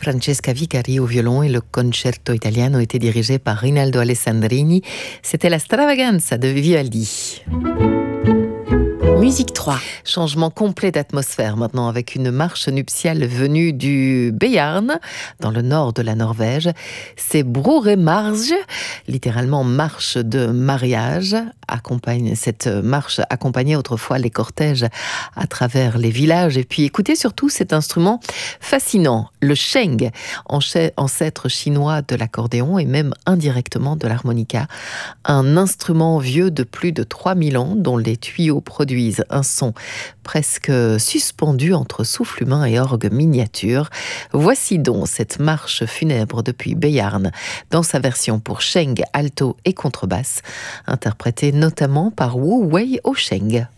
Francesca Vicari au violon et le concerto italiano était dirigé par Rinaldo Alessandrini. C'était la Stravaganza de Vivaldi. Musique 3. Changement complet d'atmosphère maintenant avec une marche nuptiale venue du Béarn, dans le nord de la Norvège. C'est Brormarge, littéralement marche de mariage. Cette marche accompagnait autrefois les cortèges à travers les villages. Et puis écoutez surtout cet instrument fascinant, le sheng, ancêtre chinois de l'accordéon et même indirectement de l'harmonica. Un instrument vieux de plus de 3000 ans dont les tuyaux produisent un son presque suspendu entre souffle humain et orgue miniature. Voici donc cette marche funèbre depuis Béarn dans sa version pour sheng, alto et contrebasse, interprétée notamment par Wu Wei au sheng.